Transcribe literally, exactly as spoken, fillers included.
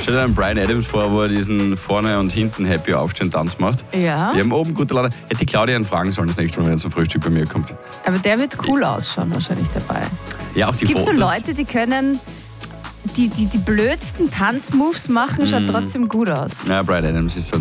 Stell dir einen Bryan Adams vor, wo er diesen vorne und hinten Happy Aufstehen Tanz macht. Ja. Wir haben oben gute Laune. Hätte die Claudia ihn fragen sollen das nächste Mal, wenn er zum Frühstück bei mir kommt. Aber der wird cool ausschauen wahrscheinlich dabei. Ja, auch die Es gibt so Fotos. Leute, die können die, die, die blödsten Tanzmoves machen, schaut trotzdem gut aus. Ja, Bryan Adams ist so